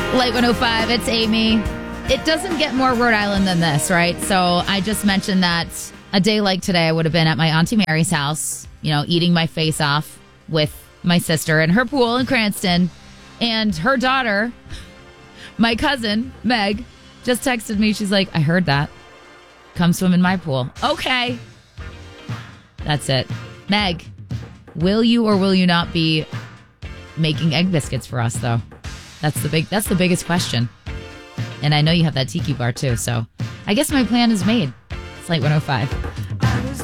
Light 105, it's Amy. It doesn't get more Rhode Island than this, right? So I just mentioned that a day like today, I would have been at my Auntie Mary's house, eating my face off with my sister in her pool in Cranston. And her daughter, my cousin, Meg, just texted me. She's like, I heard that. Come swim in my pool. Okay. That's it. Meg, will you or will you not be making egg biscuits for us, though? That's the biggest question. And I know you have that tiki bar, too. So I guess my plan is made. It's Light 105.